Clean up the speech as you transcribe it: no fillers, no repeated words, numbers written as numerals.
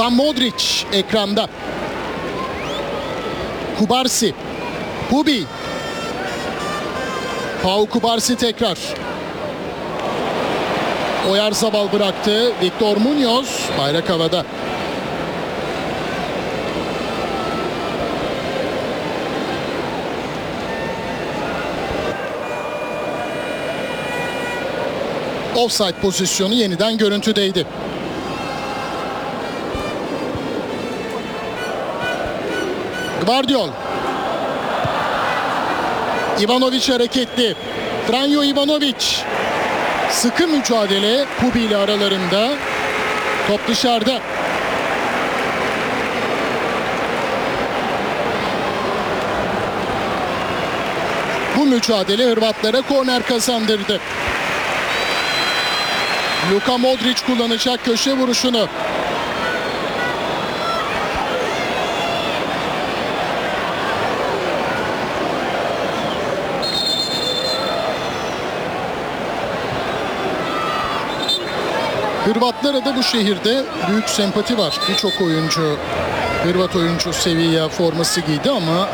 Luka Modric ekranda. Kubarsi. Pubi. Pau Kubarsi tekrar. Oyarzabal bıraktı. Victor Munoz bayrak havada. Offside pozisyonu yeniden görüntüdeydi. Gvardiol. Ivanovic hareketli. Franjo Ivanovic. Sıkı mücadele Pubi ile aralarında. Top dışarıda. Bu mücadele Hırvatlara korner kazandırdı. Luka Modric kullanacak köşe vuruşunu. Hırvatlara da bu şehirde büyük sempati var. Birçok oyuncu, Hırvat oyuncu Sevilla forması giydi ama